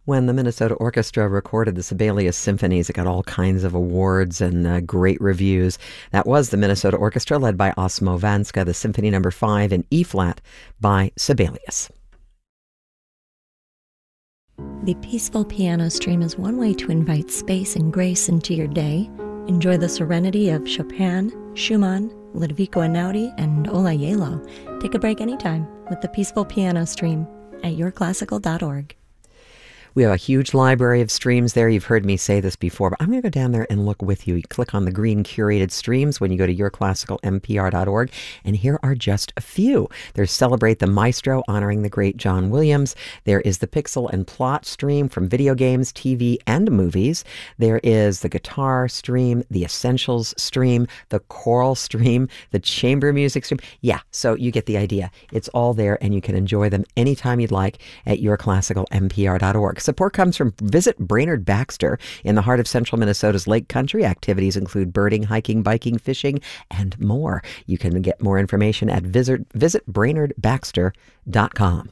When the Minnesota Orchestra recorded the Sibelius Symphonies, it got all kinds of awards and great reviews. That was the Minnesota Orchestra led by Osmo Vanska, the Symphony No. 5 in E-flat by Sibelius. The Peaceful Piano Stream is one way to invite space and grace into your day. Enjoy the serenity of Chopin, Schumann, Ludovico Einaudi, and Ola Yelo. Take a break anytime with the Peaceful Piano Stream at yourclassical.org. We have a huge library of streams there. You've heard me say this before, but I'm going to go down there and look with you. You click on the green curated streams when you go to yourclassicalmpr.org, and here are just a few. There's Celebrate the Maestro, honoring the great John Williams. There is the Pixel and Plot stream from video games, TV, and movies. There is the Guitar stream, the Essentials stream, the Choral stream, the Chamber Music stream. Yeah, so you get the idea. It's all there, and you can enjoy them anytime you'd like at yourclassicalmpr.org. Support comes from Visit Brainerd Baxter in the heart of central Minnesota's Lake Country. Activities include birding, hiking, biking, fishing, and more. You can get more information at visitbrainerdbaxter.com.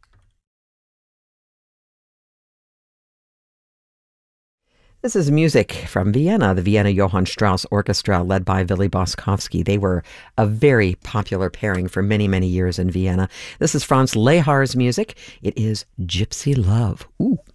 This is music from Vienna, the Vienna Johann Strauss Orchestra, led by Willy Boskovsky. They were a very popular pairing for many, many years in Vienna. This is Franz Lehar's music. It is Gypsy Love. Ooh.